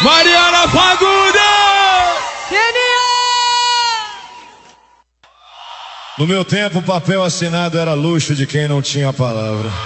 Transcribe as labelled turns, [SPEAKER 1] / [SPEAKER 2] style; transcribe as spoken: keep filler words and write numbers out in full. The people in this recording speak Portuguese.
[SPEAKER 1] Mariana Fagundes!
[SPEAKER 2] No meu tempo, o papel assinado era luxo de quem não tinha a palavra.